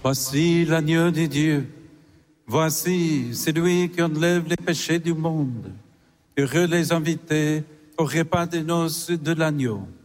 Voici l'agneau de Dieu. Voici celui qui enlève les péchés du monde. Heureux les invités au repas de noces de l'agneau.